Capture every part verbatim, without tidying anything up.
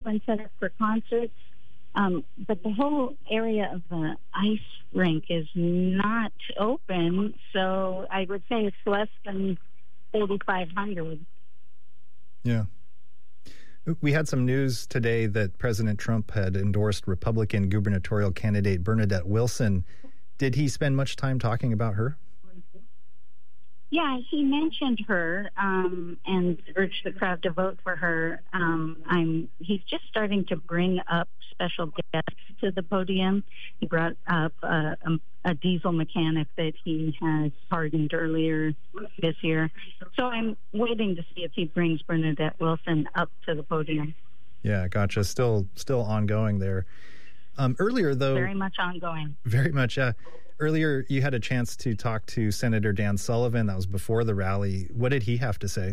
been set up for concerts. Um, but the whole area of the ice rink is not open, so I would say it's less than thirty-five hundred. Yeah. We had some news today that President Trump had endorsed Republican gubernatorial candidate Bernadette Wilson. Did he spend much time talking about her? Yeah, he mentioned her um, and urged the crowd to vote for her. Um, I'm. He's just starting to bring up special guests to the podium. He brought up uh, a, a diesel mechanic that he has pardoned earlier this year. So I'm waiting to see if he brings Bernadette Wilson up to the podium. Yeah, gotcha. Still, still ongoing there. Um, earlier, though, very much ongoing. Very much. Uh, Earlier, you had a chance to talk to Senator Dan Sullivan. That was before the rally. What did he have to say?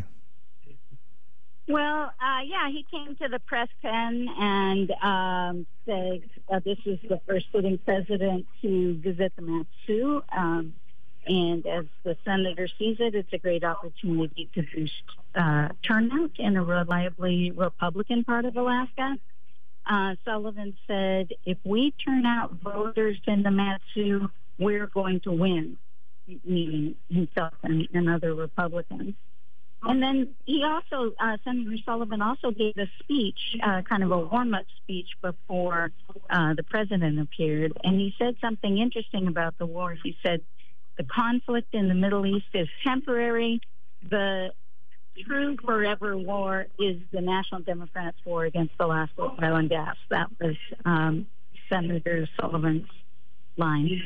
Well, uh, yeah, he came to the press pen and um, said uh, this is the first sitting president to visit the Mat-Su. Um, and as the senator sees it, it's a great opportunity to boost uh, turnout in a reliably Republican part of Alaska. Uh, Sullivan said, if we turn out voters in the Mat-Su, we're going to win, meaning himself and, and other Republicans. And then he also, uh, Senator Sullivan also gave a speech, uh, kind of a warm-up speech before uh, the president appeared. And he said something interesting about the war. He said, the conflict in the Middle East is temporary. The true forever war is the National Democrats' war against Alaska oil and gas. That was um, Senator Sullivan's line.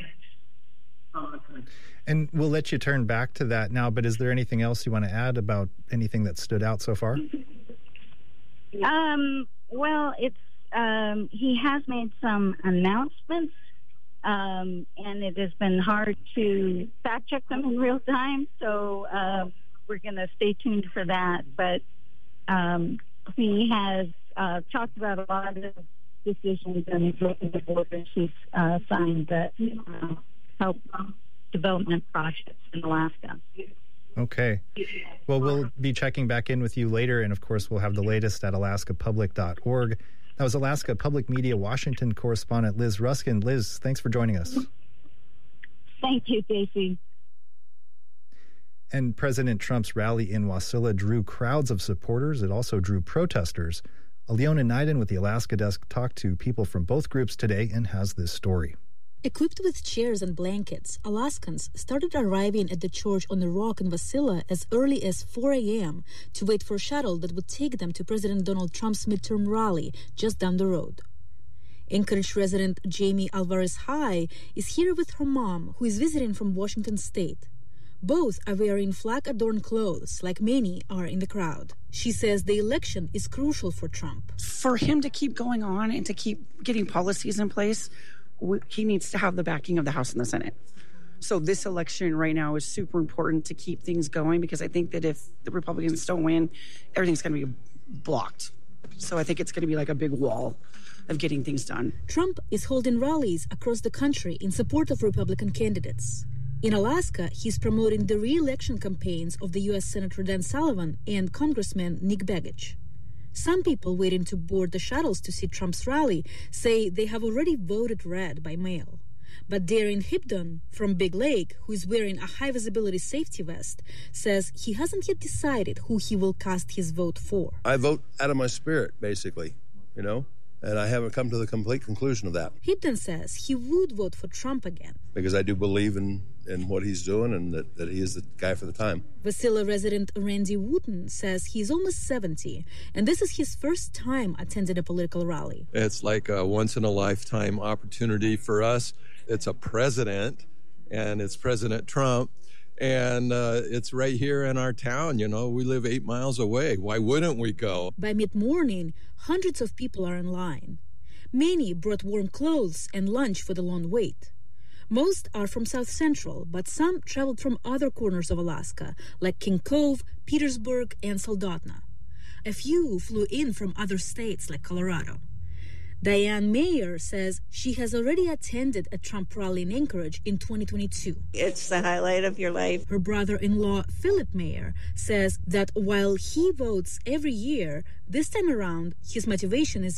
And we'll let you turn back to that now, but is there anything else you want to add about anything that stood out so far? Um, well, it's um, he has made some announcements, um, and it has been hard to fact-check them in real time, so uh, we're going to stay tuned for that. But um, he has uh, talked about a lot of decisions and executive orders he's uh, signed that uh, help development projects in Alaska. Okay. Well, we'll be checking back in with you later, and of course, we'll have the latest at alaska public dot org. That was Alaska Public Media Washington correspondent Liz Ruskin. Liz, thanks for joining us. Thank you, Casey. And President Trump's rally in Wasilla drew crowds of supporters. It also drew protesters. Aliona Naiden with the Alaska Desk talked to people from both groups today and has this story. Equipped with chairs and blankets, Alaskans started arriving at the church on the Rock in Wasilla as early as four a.m. to wait for a shuttle that would take them to President Donald Trump's midterm rally just down the road. Anchorage resident Jamie Alvarez-High is here with her mom, who is visiting from Washington State. Both are wearing flag-adorned clothes, like many are in the crowd. She says the election is crucial for Trump. For him to keep going on and to keep getting policies in place, he needs to have the backing of the House and the Senate. So this election right now is super important to keep things going, because I think that if the Republicans don't win, everything's going to be blocked. So I think it's going to be like a big wall of getting things done. Trump is holding rallies across the country in support of Republican candidates. In Alaska, he's promoting the re-election campaigns of the U S Senator Dan Sullivan and Congressman Nick Begich. Some people waiting to board the shuttles to see Trump's rally say they have already voted red by mail. But Darren Hibdon from Big Lake, who is wearing a high-visibility safety vest, says he hasn't yet decided who he will cast his vote for. I vote out of my spirit, basically, you know, and I haven't come to the complete conclusion of that. Hibdon says he would vote for Trump again, because I do believe in, in what he's doing and that, that he is the guy for the time. Wasilla resident Randy Wooten says he's almost seventy, and this is his first time attending a political rally. It's like a once-in-a-lifetime opportunity for us. It's a president, and it's President Trump, and uh, it's right here in our town. You know, we live eight miles away. Why wouldn't we go? By mid-morning, hundreds of people are in line. Many brought warm clothes and lunch for the long wait. Most are from South Central, but some traveled from other corners of Alaska, like King Cove, Petersburg, and Soldotna. A few flew in from other states like Colorado. Diane Mayer says she has already attended a Trump rally in Anchorage in twenty twenty-two. It's the highlight of your life. Her brother-in-law, Philip Mayer, says that while he votes every year, this time around, his motivation is